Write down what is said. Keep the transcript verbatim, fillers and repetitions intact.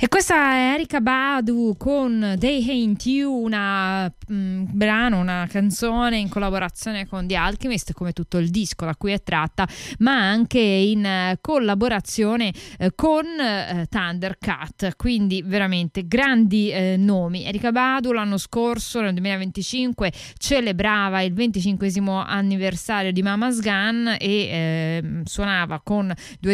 E questa è Erykah Badu con They Ain't You, una mh, brano, una canzone in collaborazione con The Alchemist, come tutto il disco da cui è tratta, ma anche in uh, collaborazione uh, con uh, Thundercat, quindi veramente grandi uh, nomi. Erykah Badu l'anno scorso, nel duemilaventicinque, celebrava il venticinquesimo anniversario di Mama's Gun e uh, suonava con due